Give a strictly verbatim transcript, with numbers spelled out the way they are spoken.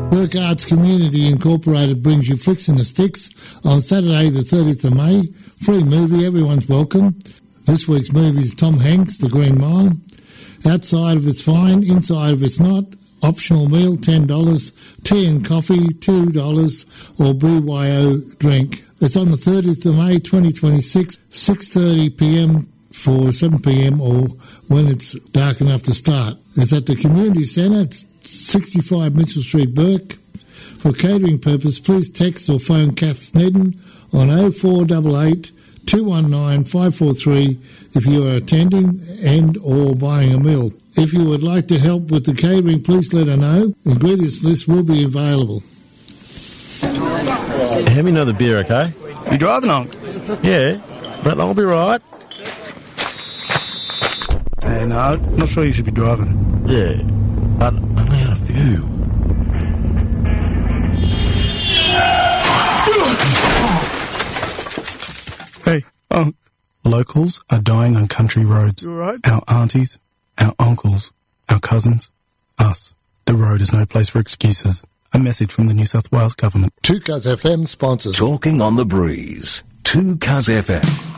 Burke Arts Community Incorporated brings you Flicks in the Sticks on Saturday the thirtieth of May. Free movie, everyone's welcome. This week's movie is Tom Hanks, The Green Mile. Outside of it's fine, inside of it's not. Optional meal, ten dollars. Tea and coffee, two dollars. Or B Y O drink. It's on the thirtieth of May twenty twenty-six, six thirty p m for seven p m or when it's dark enough to start. It's at the Community Centre. It's sixty-five Mitchell Street, Burke. For catering purpose, please text or phone Kath Snedden on oh four eight eight, two one nine, five four three if you are attending and or buying a meal. If you would like to help with the catering, please let her know. Ingredients list will be available. Hand me another beer, okay? You driving on? Yeah, but I'll be right. Hey, no, not sure you should be driving. Yeah, but I only had a few. Hey, Unc. Locals are dying on country roads. You all right? Our aunties, our uncles, our cousins, us. The road is no place for excuses. A message from the New South Wales Government. two Cuz F M sponsors. Talking on the Breeze. two Cuz F M.